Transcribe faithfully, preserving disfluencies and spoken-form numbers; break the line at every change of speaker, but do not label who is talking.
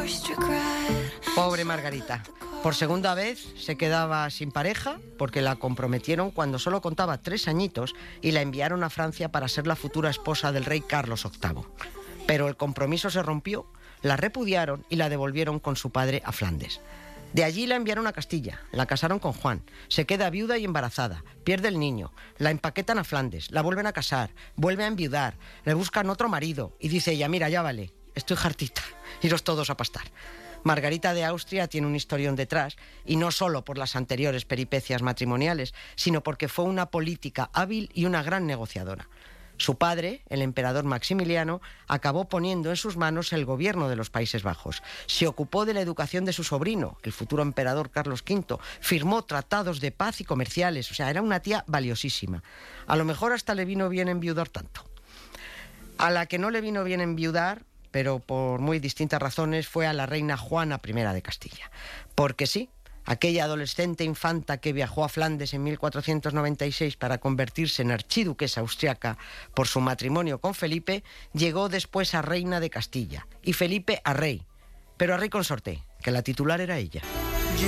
Pobre Margarita. Por segunda vez se quedaba sin pareja porque la comprometieron cuando solo contaba tres añitos y la enviaron a Francia para ser la futura esposa del rey Carlos octavo. Pero el compromiso se rompió, la repudiaron y la devolvieron con su padre a Flandes. De allí la enviaron a Castilla, la casaron con Juan, se queda viuda y embarazada, pierde el niño, la empaquetan a Flandes, la vuelven a casar, vuelve a enviudar, le buscan otro marido y dice ella, mira, ya vale, estoy hartita, iros todos a pastar. Margarita de Austria tiene un historión detrás, y no solo por las anteriores peripecias matrimoniales, sino porque fue una política hábil y una gran negociadora. Su padre, el emperador Maximiliano, acabó poniendo en sus manos el gobierno de los Países Bajos. Se ocupó de la educación de su sobrino, el futuro emperador Carlos quinto. Firmó tratados de paz y comerciales. O sea, era una tía valiosísima. A lo mejor hasta le vino bien enviudar tanto. A la que no le vino bien enviudar, pero por muy distintas razones, fue a la reina Juana primera de Castilla. Porque sí, aquella adolescente infanta que viajó a Flandes en mil cuatrocientos noventa y seis para convertirse en archiduquesa austriaca por su matrimonio con Felipe, llegó después a reina de Castilla y Felipe a rey, pero a rey consorte, que la titular era ella.